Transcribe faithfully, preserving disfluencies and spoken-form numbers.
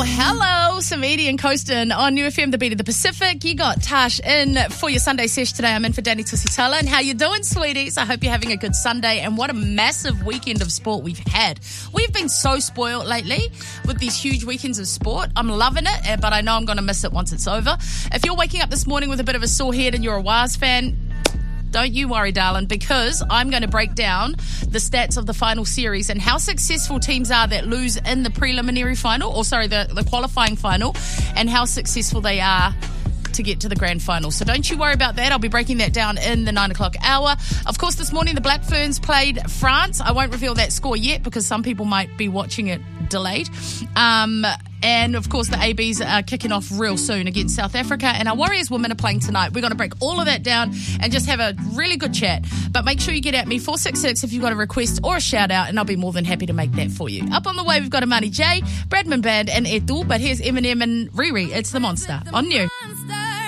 hello, Samedi and Coastin on New F M, the beat of the Pacific. You got Tash in for your Sunday sesh today. I'm in for Danny Tusitala. And how you doing, sweeties? I hope you're having a good Sunday. And what a massive weekend of sport we've had. We've been so spoiled lately with these huge weekends of sport. I'm loving it, but I know I'm going to miss it once it's over. If you're waking up this morning with a bit of a sore head and you're a Waz fan, don't you worry, darling, because I'm going to break down the stats of the final series and how successful teams are that lose in the preliminary final, or sorry, the, the qualifying final, and how successful they are to get to the grand final. So don't you worry about that. I'll be breaking that down in the nine o'clock hour. Of course, this morning the Black Ferns played France. I won't reveal that score yet because some people might be watching it delayed. Um, and of course, the A Bs are kicking off real soon against South Africa, and our Warriors women are playing tonight. We're going to break all of that down and just have a really good chat. But make sure you get at me, four six six, if you've got a request or a shout out, and I'll be more than happy to make that for you. Up on the way, we've got Amani J, Bradman Band, and Etu. But here's Eminem and Riri. It's the Monster on New.